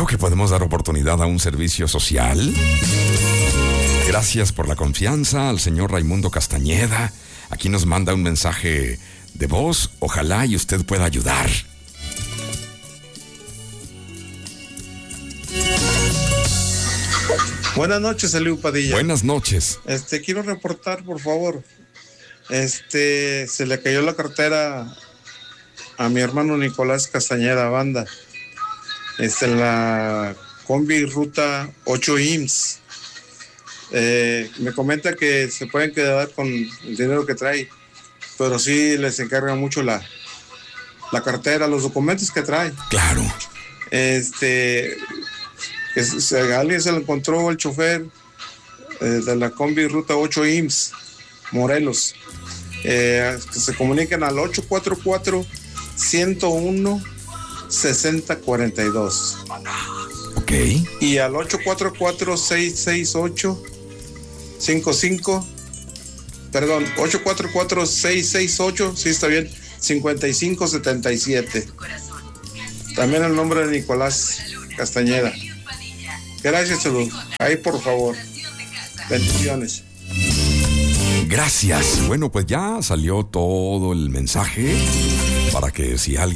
que podemos dar oportunidad a un servicio social. Gracias por la confianza al señor Raimundo Castañeda. Aquí nos manda un mensaje de voz. Ojalá y usted pueda ayudar. Buenas noches, Eliu Padilla. Buenas noches. Quiero reportar, por favor. Se le cayó la cartera a mi hermano Nicolás Castañeda Banda. La combi ruta 8 IMSS. Me comenta que se pueden quedar con el dinero que trae, pero sí les encarga mucho la cartera, los documentos que trae. Claro. Alguien se lo encontró, el chofer de la combi ruta 8 IMSS, Morelos. Que se comuniquen al 844-101-6042. Ok. Y al 844-668, sí está bien, 5577. También el nombre de Nicolás Castañeda. Gracias, salud. Ahí, por favor. Bendiciones. Gracias. Bueno, pues ya salió todo el mensaje para que si alguien